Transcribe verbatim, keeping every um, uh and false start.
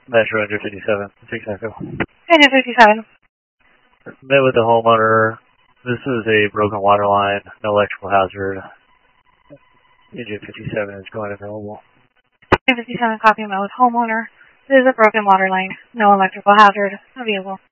Metro Ranger fifty-seven, six Echo. Ranger fifty-seven. Met with the homeowner. This is a broken water line, no electrical hazard. Engine fifty-seven is going available. fifty-seven, copy, met with homeowner. This is a broken water line, no electrical hazard available.